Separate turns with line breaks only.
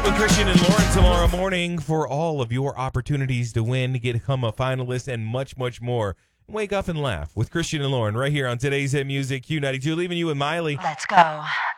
up with Christian and Lauren tomorrow morning for all of your opportunities to win, become a finalist, and much, much more. Wake up and laugh with Christian and Lauren right here on today's Hit Music Q92, leaving you with Miley.
Let's go.